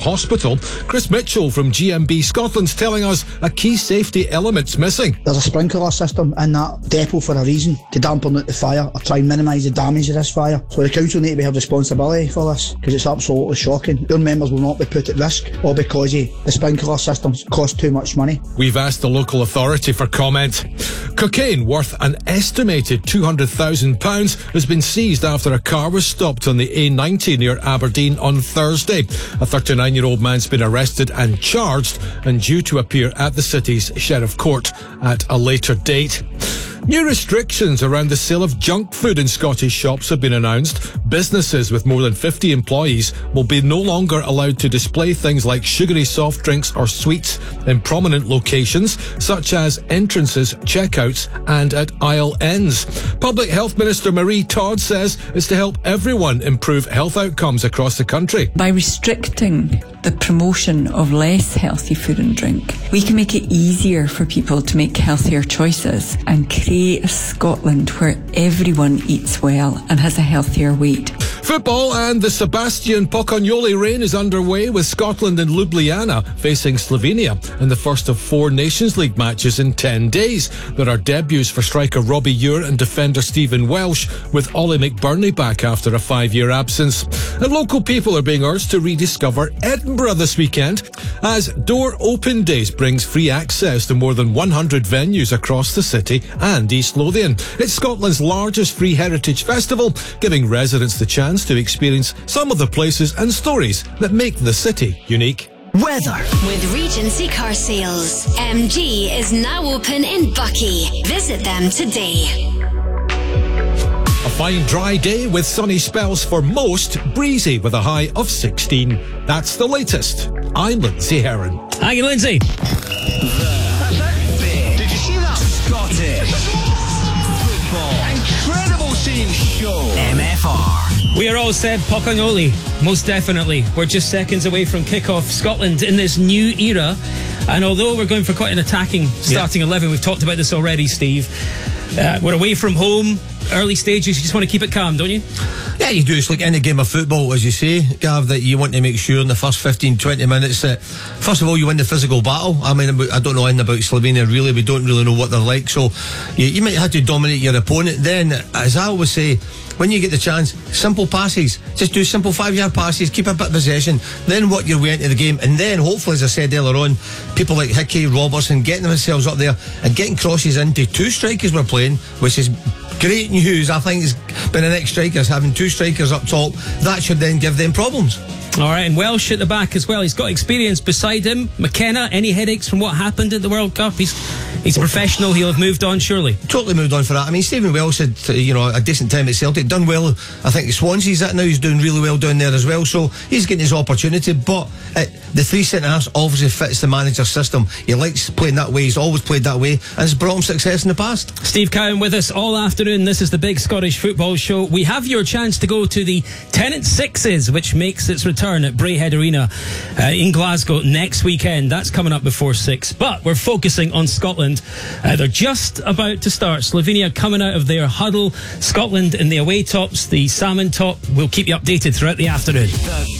hospital. Chris Mitchell from GMB Scotland's telling us a key safety element's missing. There's a sprinkler system in that depot for a reason, to dampen out the fire or try and minimise the damage of this fire. So the council need to have responsibility for this, because it's absolutely shocking. Their members will not be put at risk, all because the sprinkler systems cost too much money. We've asked the local authority for comment. Cocaine worth an estimated £200,000 has been seized after a car was stopped on the A90 near Aberdeen on Thursday. A 39-year-old man's been arrested and charged and due to appear at the city's Sheriff Court at a later date. New restrictions around the sale of junk food in Scottish shops have been announced. Businesses with more than 50 employees will be no longer allowed to display things like sugary soft drinks or sweets in prominent locations, such as entrances, checkouts and at aisle ends. Public Health Minister Marie Todd says it's to help everyone improve health outcomes across the country. By restricting the promotion of less healthy food and drink, we can make it easier for people to make healthier choices and create a Scotland where everyone eats well and has a healthier weight. Football and the Sebastian Pocognoli reign is underway, with Scotland and Ljubljana facing Slovenia in the first of 4 Nations League matches in 10 days. There are debuts for striker Robbie Ure and defender Stephen Welsh, with Ollie McBurney back after a 5-year absence. And local people are being urged to rediscover Edinburgh this weekend, as Door Open Days brings free access to more than 100 venues across the city and East Lothian. It's Scotland's largest free heritage festival, giving residents the chance to experience some of the places and stories that make the city unique. Weather. With Regency Car Sales, MG is now open in Buckie. Visit them today. A fine dry day with sunny spells for most, breezy with a high of 16. That's the latest. I'm Lindsay Heron. Hi, Lindsay. Did you see that? Scottish football. Incredible seeing show. MFR. We are all set, Pocognoli, most definitely. We're just seconds away from kick-off. Scotland in this new era. And although we're going for quite an attacking starting 11, we've talked about this already, Steve. We're away from home, early stages. You just want to keep it calm, don't you? Yeah, you do. It's like any game of football, as you say, Gav, that you want to make sure in the first 15-20 minutes that, first of all, you win the physical battle. I mean, I don't know anything about Slovenia, really. We don't really know what they're like. So you might have to dominate your opponent. Then, as I always say, when you get the chance, simple passes. Just do simple 5-yard passes, keep a bit of possession, then work your way into the game. And then, hopefully, as I said earlier on, people like Hickey, Robertson, getting themselves up there and getting crosses into 2 strikers we're playing, which is great news. I think it's been an ex-strikers, having 2 strikers up top. That should then give them problems. All right, and Welsh at the back as well. He's got experience beside him. McKenna, any headaches from what happened at the World Cup? He's a professional. He'll have moved on, surely. Totally moved on for that. I mean, Stephen Welsh had, a decent time at Celtic, done well. I think Swansea's at now. He's doing really well down there as well. So he's getting his opportunity. But the 3 centre-halves obviously fits the manager's system. He likes playing that way. He's always played that way, and has brought him success in the past. Steve Cowan with us all afternoon. This is the Big Scottish Football Show. We have your chance to go to the Tennant Sixes, which makes its return at Braehead Arena in Glasgow next weekend. That's coming up before 6. But we're focusing on Scotland. They're just about to start. Slovenia coming out of their huddle. Scotland in the away tops, the salmon top. We'll keep you updated throughout the afternoon.